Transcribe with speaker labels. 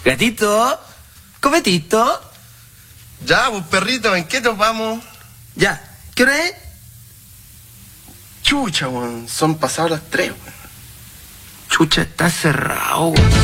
Speaker 1: Gatito, cometito.
Speaker 2: Ya, pues perrito, ¿en qué nos vamos?
Speaker 1: Ya, ¿qué hora es?
Speaker 2: Chucha, weón. Son pasadas las 3, weón.
Speaker 1: Chucha, está cerrado, weón.